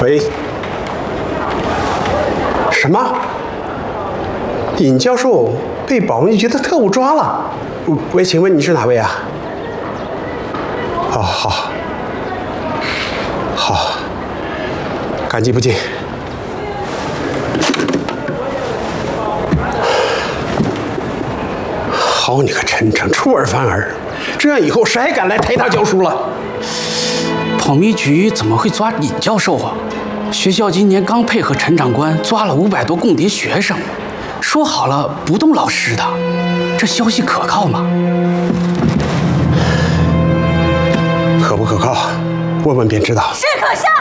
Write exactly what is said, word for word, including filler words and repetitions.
喂，什么？尹教授被保密局的特务抓了？喂，请问你是哪位啊？哦，好，好，感激不尽。好你个陈诚，出尔反尔，这样以后谁还敢来台大教书了？ 保密局怎么会抓尹教授啊？学校今年刚配合陈长官抓了五百多共谍学生，说好了不动老师的，这消息可靠吗？ 可不可靠？问问便知道。 是可笑。